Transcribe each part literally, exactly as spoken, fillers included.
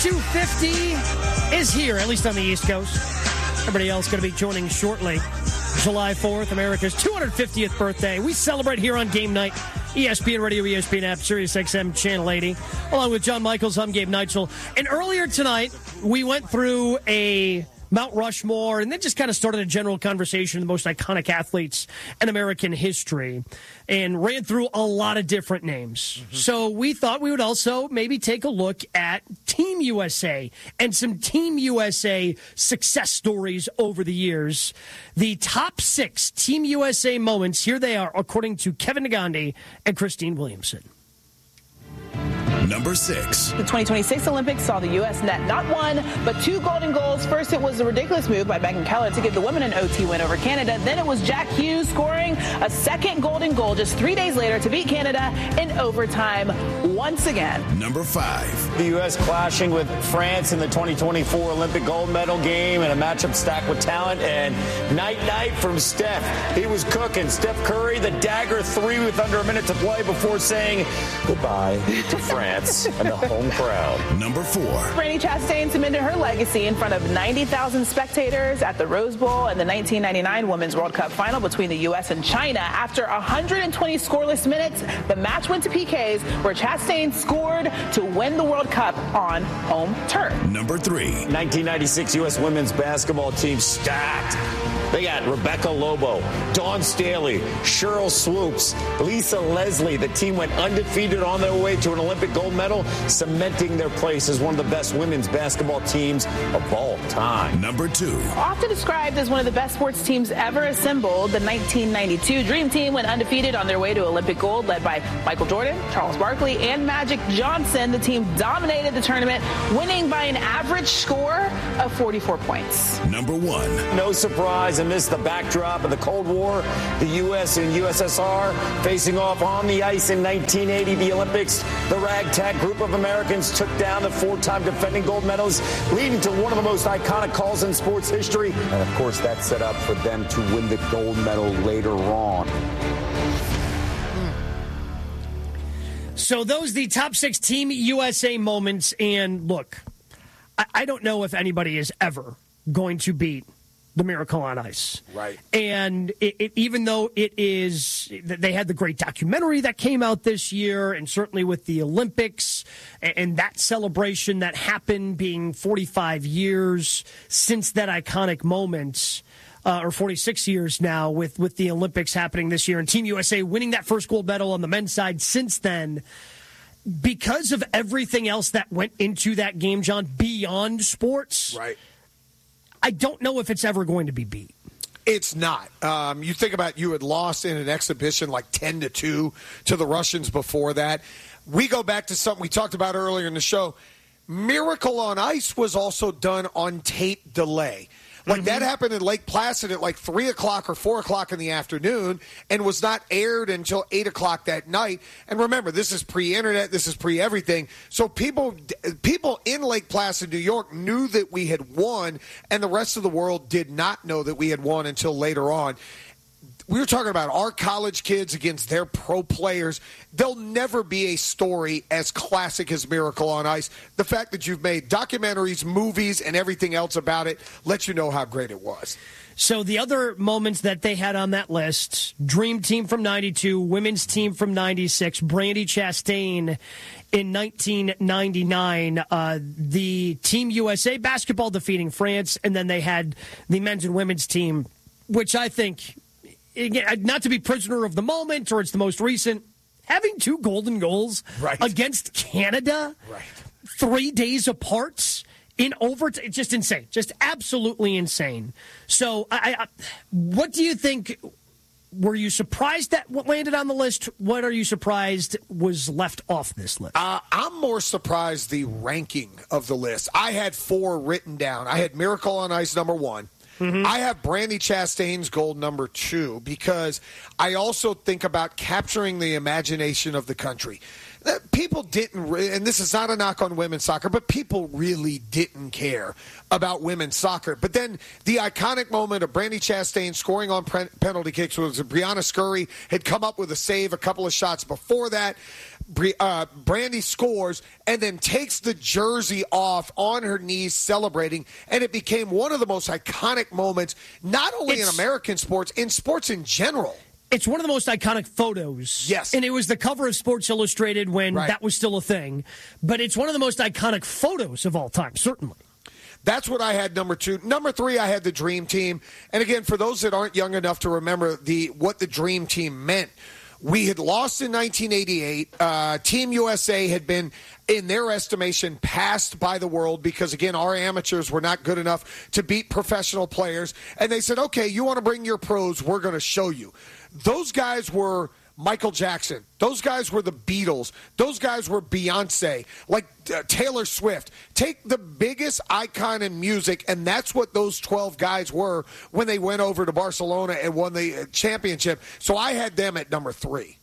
two fifty is here, at least on the East Coast. Everybody else going to be joining shortly. July fourth, America's two hundred fiftieth birthday. We celebrate here on Game Night. E S P N Radio, E S P N app, Sirius X M Channel eighty. Along with John Michaels, I'm Gabe Neitzel. And earlier tonight, we went through a Mount Rushmore and then just kind of started a general conversation of the most iconic athletes in American history and ran through a lot of different names. Mm-hmm. So we thought we would also maybe take a look at Team U S A and some Team U S A success stories over the years. The top six Team U S A moments, here they are, according to Kevin Negandhi and Christine Williamson. Number six. The twenty twenty-six Olympics saw the U S net not one, but two golden goals. First, it was a ridiculous move by Megan Keller to give the women an O T win over Canada. Then it was Jack Hughes scoring a second golden goal just three days later to beat Canada in overtime once again. Number five. The U S clashing with France in the twenty twenty-four Olympic gold medal game and a matchup stacked with talent. And night-night from Steph. He was cooking. Steph Curry, the dagger three with under a minute to play before saying goodbye to France and the home crowd. Number four. Brandi Chastain cemented her legacy in front of ninety thousand spectators at the Rose Bowl and the nineteen ninety-nine Women's World Cup final between the U S and China. After one hundred twenty scoreless minutes, the match went to P Ks where Chastain scored to win the World Cup on home turf. Number three. nineteen ninety-six U S women's basketball team stacked. They got Rebecca Lobo, Dawn Staley, Cheryl Swoops, Lisa Leslie. The team went undefeated on their way to an Olympic gold medal, cementing their place as one of the best women's basketball teams of all time. Number two. Often described as one of the best sports teams ever assembled, the nineteen ninety-two Dream Team went undefeated on their way to Olympic gold, led by Michael Jordan, Charles Barkley, and Magic Johnson. The team dominated the tournament, winning by an average score of forty-four points. Number one. No surprise. Amidst the backdrop of the Cold War, the U S and U S S R facing off on the ice in nineteen eighty, the Olympics. The ragtag group of Americans took down the four-time defending gold medals, leading to one of the most iconic calls in sports history. And, of course, that set up for them to win the gold medal later on. So those the top six Team U S A moments. And, look, I, I don't know if anybody is ever going to beat the Miracle on Ice. Right. And it, it, even though it is, they had the great documentary that came out this year, and certainly with the Olympics and, and that celebration that happened being forty-five years since that iconic moment, uh, or forty-six years now with, with the Olympics happening this year and Team U S A winning that first gold medal on the men's side since then. Because of everything else that went into that game, John, beyond sports. Right. I don't know if it's ever going to be beat. It's not. Um, you think about you had lost in an exhibition like ten to two to the Russians before that. We go back to something we talked about earlier in the show. Miracle on Ice was also done on tape delay. Like, mm-hmm. that happened in Lake Placid at like three o'clock or four o'clock in the afternoon and was not aired until eight o'clock that night. And remember, this is pre-internet. This is pre-everything. So people people in Lake Placid, New York, knew that we had won, and the rest of the world did not know that we had won until later on. We were talking about our college kids against their pro players. There'll never be a story as classic as Miracle on Ice. The fact that you've made documentaries, movies, and everything else about it lets you know how great it was. So the other moments that they had on that list, Dream Team from ninety-two, Women's Team from ninety-six, Brandi Chastain in nineteen ninety-nine, uh, the Team U S A basketball defeating France, and then they had the men's and women's team, which I think, again, not to be prisoner of the moment or it's the most recent, having two golden goals right. against Canada right. three days apart in overtime, it's just insane, just absolutely insane. So, I, I, what do you think? Were you surprised that what landed on the list? What are you surprised was left off this list? Uh, I'm more surprised the ranking of the list. I had four written down. I had Miracle on Ice number one. Mm-hmm. I have Brandi Chastain's gold number two because I also think about capturing the imagination of the country. People didn't, re- and this is not a knock on women's soccer, but people really didn't care about women's soccer. But then the iconic moment of Brandi Chastain scoring on pre- penalty kicks was Brianna Scurry had come up with a save a couple of shots before that. uh, Brandy scores and then takes the jersey off on her knees celebrating, and it became one of the most iconic moments, not only it's, in American sports, in sports in general. It's one of the most iconic photos. Yes. And it was the cover of Sports Illustrated when right. that was still a thing. But it's one of the most iconic photos of all time, certainly. That's what I had number two. Number three, I had the Dream Team. And again, for those that aren't young enough to remember the what the Dream Team meant, we had lost in nineteen eighty-eight. Uh, Team U S A had been, in their estimation, passed by the world because, again, our amateurs were not good enough to beat professional players. And they said, okay, you want to bring your pros, we're going to show you. Those guys were Michael Jackson. Those guys were the Beatles. Those guys were Beyonce, like uh, Taylor Swift. Take the biggest icon in music, and that's what those twelve guys were when they went over to Barcelona and won the championship. So I had them at number three.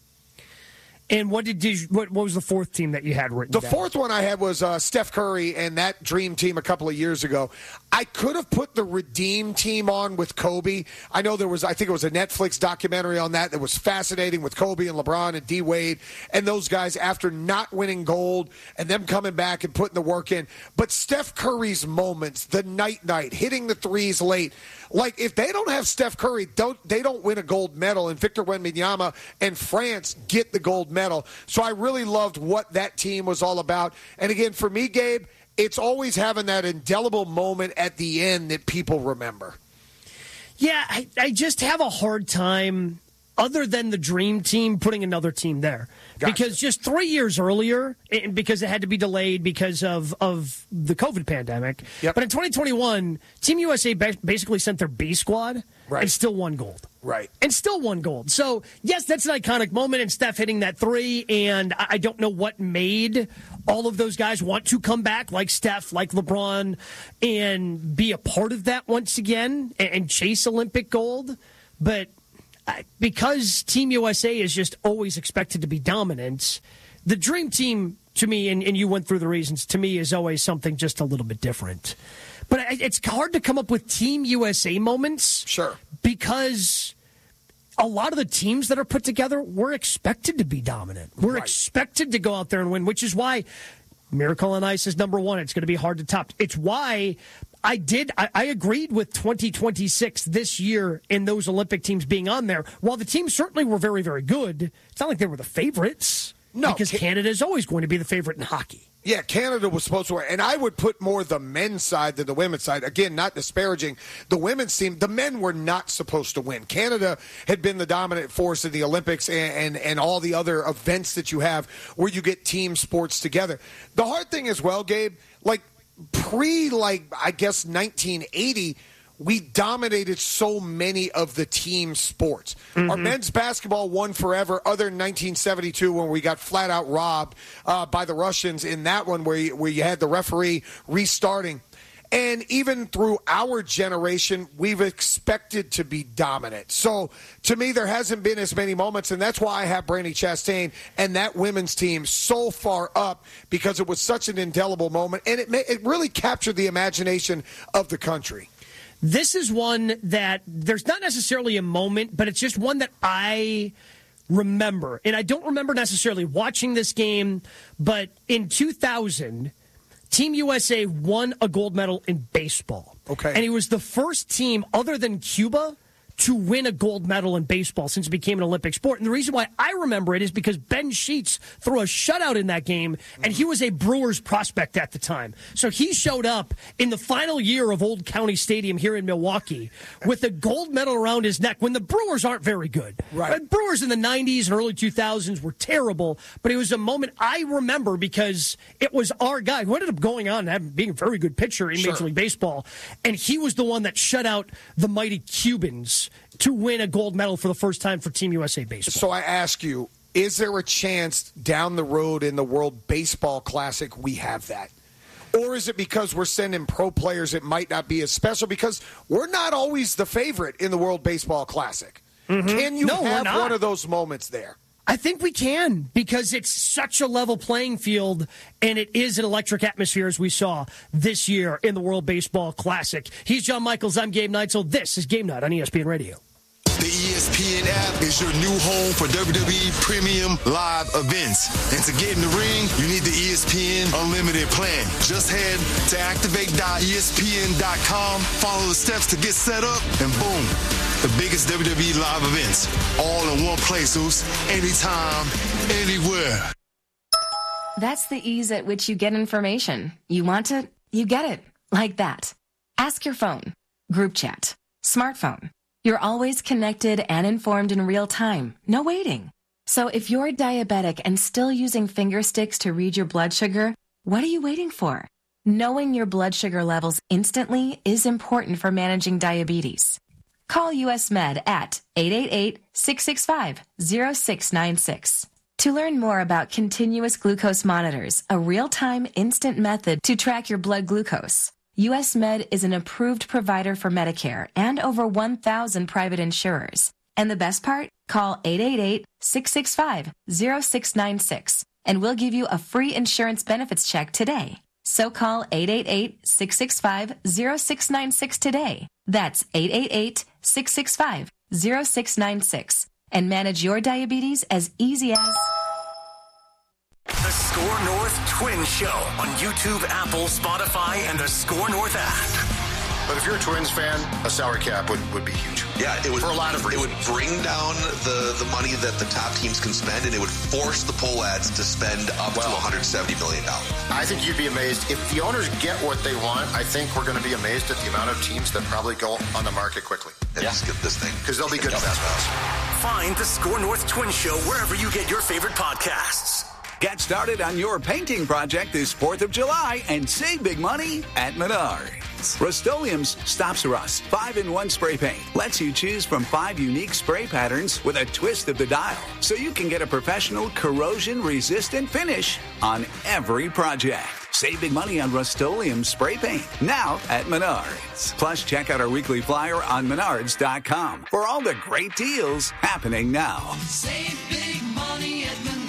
And what did you, what, what was the fourth team that you had written The down? fourth one I had was uh, Steph Curry and that Dream Team a couple of years ago. I could have put the Redeem Team on with Kobe. I know there was, I think it was a Netflix documentary on that that was fascinating with Kobe and LeBron and D. Wade and those guys after not winning gold and them coming back and putting the work in. But Steph Curry's moments, the night-night, hitting the threes late, like if they don't have Steph Curry, don't they don't win a gold medal, and Victor Wembanyama and France get the gold medal. So I really loved what that team was all about. And again, for me, Gabe, it's always having that indelible moment at the end that people remember. Yeah, I, I just have a hard time, other than the Dream Team, putting another team there. Gotcha. Because just three years earlier, and because it had to be delayed because of, of the COVID pandemic, yep. but in twenty twenty-one, Team U S A basically sent their B squad right. and still won gold. Right. And still won gold. So, yes, that's an iconic moment, and Steph hitting that three, and I don't know what made all of those guys want to come back, like Steph, like LeBron, and be a part of that once again and, and chase Olympic gold. But because Team U S A is just always expected to be dominant, the Dream Team, to me, and, and you went through the reasons, to me is always something just a little bit different. But it's hard to come up with Team U S A moments. Sure. Because a lot of the teams that are put together were expected to be dominant. We're right. expected to go out there and win, which is why Miracle on Ice is number one. It's going to be hard to top. It's why I did. I, I agreed with twenty twenty-six this year in those Olympic teams being on there. While the teams certainly were very, very good, it's not like they were the favorites. No. Because Canada is always going to be the favorite in hockey. Yeah, Canada was supposed to win. And I would put more the men's side than the women's side. Again, not disparaging the women's team. The men were not supposed to win. Canada had been the dominant force in the Olympics and, and, and all the other events that you have where you get team sports together. The hard thing as well, Gabe, like pre, like, I guess, nineteen eighty, we dominated so many of the team sports. Mm-hmm. Our men's basketball won forever, other than nineteen seventy-two when we got flat out robbed uh, by the Russians in that one where you, where you had the referee restarting. And even through our generation, we've expected to be dominant. So, to me, there hasn't been as many moments, and that's why I have Brandi Chastain and that women's team so far up, because it was such an indelible moment, and it, may, it really captured the imagination of the country. This is one that there's not necessarily a moment, but it's just one that I remember. And I don't remember necessarily watching this game, but in two thousand, Team U S A won a gold medal in baseball. Okay. And it was the first team other than Cuba to win a gold medal in baseball since it became an Olympic sport. And the reason why I remember it is because Ben Sheets threw a shutout in that game, and he was a Brewers prospect at the time. So he showed up in the final year of Old County Stadium here in Milwaukee with a gold medal around his neck when the Brewers aren't very good. Right. The Brewers in the nineties and early two thousands were terrible, but it was a moment I remember because it was our guy who ended up going on and being a very good pitcher in Sure. Major League Baseball, and he was the one that shut out the mighty Cubans to win a gold medal for the first time for Team U S A Baseball. So I ask you, is there a chance down the road in the World Baseball Classic we have that? Or is it because we're sending pro players it might not be as special? Because we're not always the favorite in the World Baseball Classic. Mm-hmm. Can you no, have one of those moments there? I think we can, because it's such a level playing field, and it is an electric atmosphere, as we saw this year in the World Baseball Classic. He's John Michaels. I'm Gabe Neitzel. This is Game Night on E S P N Radio. The E S P N app is your new home for W W E Premium Live events. And to get in the ring, you need the E S P N Unlimited plan. Just head to activate dot E S P N dot com, follow the steps to get set up, and boom, the biggest W W E live events, all in one place, Zeus, anytime, anywhere. That's the ease at which you get information. You want it, you get it, like that. Ask your phone, group chat, smartphone. You're always connected and informed in real time, no waiting. So if you're diabetic and still using finger sticks to read your blood sugar, what are you waiting for? Knowing your blood sugar levels instantly is important for managing diabetes. Call U S Med at eight eight eight, six six five, zero six nine six. To learn more about continuous glucose monitors, a real-time instant method to track your blood glucose, U S Med is an approved provider for Medicare and over one thousand private insurers. And the best part? Call eight eight eight, six six five, zero six nine six and we'll give you a free insurance benefits check today. So call eight eight eight, six six five, zero six nine six today. That's eight eight eight, six six five, zero six nine six. And manage your diabetes as easy as... The Score North Twin Show on YouTube, Apple, Spotify, and the Score North app. But if you're a Twins fan, a salary cap would, would be huge. Yeah, it would, for a lot of reasons. It would bring down the, the money that the top teams can spend, and it would force the poll ads to spend up well, to one hundred seventy million dollars. I think you'd be amazed. If the owners get what they want, I think we're going to be amazed at the amount of teams that probably go on the market quickly. And yeah. just get this thing. Because they'll be good investments. Find the Score North Twin Show wherever you get your favorite podcasts. Get started on your painting project this fourth of July and save big money at Menards. Rust-Oleum's Stops Rust five in one spray paint lets you choose from five unique spray patterns with a twist of the dial, so you can get a professional corrosion-resistant finish on every project. Save big money on Rust-Oleum spray paint now at Menards. Plus, check out our weekly flyer on menards dot com for all the great deals happening now. Save big money at Menards.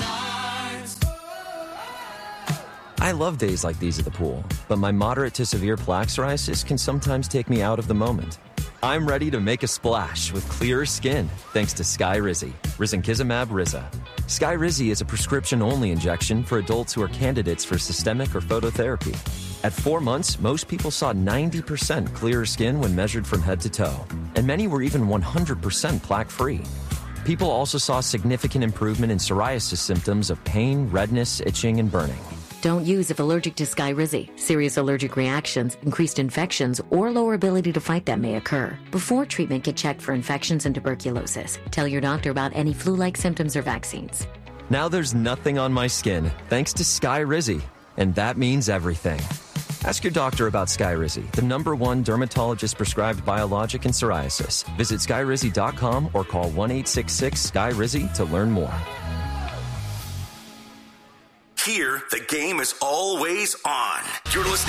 I love days like these at the pool, but my moderate to severe plaque psoriasis can sometimes take me out of the moment. I'm ready to make a splash with clearer skin thanks to Skyrizi, risankizumab Riza. Skyrizi is a prescription-only injection for adults who are candidates for systemic or phototherapy. At four months, most people saw ninety percent clearer skin when measured from head to toe, and many were even one hundred percent plaque-free. People also saw significant improvement in psoriasis symptoms of pain, redness, itching, and burning. Don't use if allergic to Skyrizi. Serious allergic reactions, increased infections, or lower ability to fight them may occur. Before treatment, get checked for infections and tuberculosis. Tell your doctor about any flu-like symptoms or vaccines. Now there's nothing on my skin thanks to Skyrizi, and that means everything. Ask your doctor about Skyrizi, the number one dermatologist-prescribed biologic in psoriasis. Visit skyrizi dot com or call one eight six six, S K Y R I Z I to learn more. Here, the game is always on. You're listening